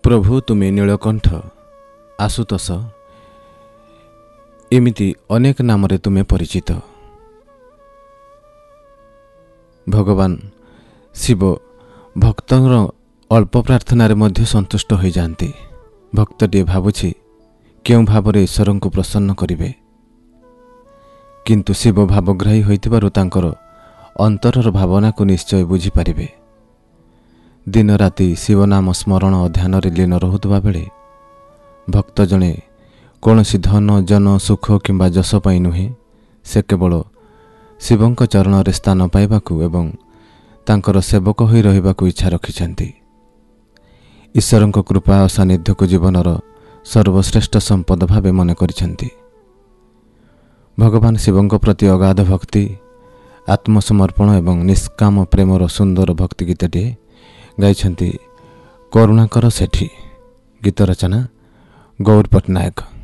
ପ୍ରଭୁ ତୁମେ ନୀଳକଣ୍ଠ, ଆଶୁତୋଷ, ଏମିତି ଅନେକ ନାମରେ ତୁମେ ପରିଚିତ। ଭଗବାନ ଶିବ ଭକ୍ତଙ୍କର ଅଳ୍ପ ପ୍ରାର୍ଥନାରେ ମଧ୍ୟ ସନ୍ତୁଷ୍ଟ ହୋଇଯାଆନ୍ତି। ଭକ୍ତଟିଏ ଭାବୁଛି କେଉଁ ଭାବରେ ଈଶ୍ୱରଙ୍କୁ ପ୍ରସନ୍ନ କରିବେ, କିନ୍ତୁ ଶିବ ଭାବଗ୍ରାହୀ ହୋଇଥିବାରୁ ତାଙ୍କର ଅନ୍ତରର ଭାବନାକୁ ନିଶ୍ଚୟ ବୁଝିପାରିବେ। ଦିନ ରାତି ଶିବନାମ ସ୍ମରଣ ଓ ଧ୍ୟାନରେ ଲୀନ ରହୁଥିବା ବେଳେ ଭକ୍ତ ଜଣେ କୌଣସି ଧନ, ଜନ, ସୁଖ କିମ୍ବା ଯଶ ପାଇଁ ନୁହେଁ, ସେ କେବଳ ଶିବଙ୍କ ଚରଣରେ ସ୍ଥାନ ପାଇବାକୁ ଏବଂ ତାଙ୍କର ସେବକ ହୋଇ ରହିବାକୁ ଇଚ୍ଛା ରଖିଛନ୍ତି। ଈଶ୍ୱରଙ୍କ କୃପା ଓ ସାନ୍ନିଧ୍ୟକୁ ଜୀବନର ସର୍ବଶ୍ରେଷ୍ଠ ସମ୍ପଦ ଭାବେ ମନେ କରିଛନ୍ତି। ଭଗବାନ ଶିବଙ୍କ ପ୍ରତି ଅଗାଧ ଭକ୍ତି, ଆତ୍ମସମର୍ପଣ ଏବଂ ନିଷ୍କାମ ପ୍ରେମର ସୁନ୍ଦର ଭକ୍ତି ଗୀତଟିଏ ଗାଇଛନ୍ତି କରୁଣାକର ସେଠୀ। ଗୀତ ରଚନା ଗୌର ପଟ୍ଟନାୟକ।